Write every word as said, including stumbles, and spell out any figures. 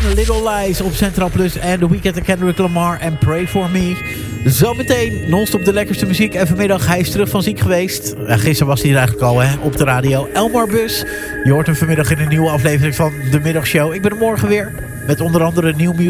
Little Lies op Central Plus en The Weeknd en Kendrick Lamar en Pray For Me. Zometeen non-stop de lekkerste muziek en vanmiddag hij is terug van ziek geweest. Uh, gisteren was hij er eigenlijk al hè, op de radio. Elmar Bus, je hoort hem vanmiddag in een nieuwe aflevering van De Middagshow. Ik ben er morgen weer met onder andere nieuw music.